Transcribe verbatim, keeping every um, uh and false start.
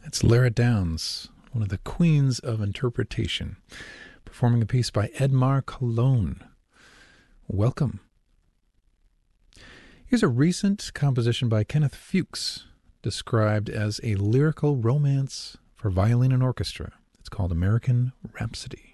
It's Lara Downs, one of the queens of interpretation, performing a piece by Edmar Cologne. Welcome. Here's a recent composition by Kenneth Fuchs, described as a lyrical romance for violin and orchestra. It's called American Rhapsody.